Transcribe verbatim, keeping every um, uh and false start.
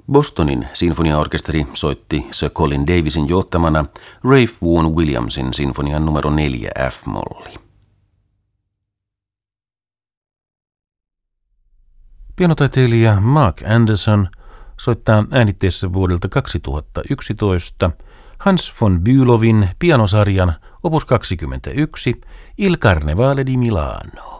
Bostonin sinfoniaorkesteri soitti Sir Colin Davisin johtamana Ralph Vaughan Williamsin sinfonian numero neljä F-molli. Pianotaiteilija Mark Anderson soittaa äänitteessä vuodelta kaksituhattayksitoista Hans von Bülowin pianosarjan opus kaksikymmentäyksi Il Carnevale di Milano.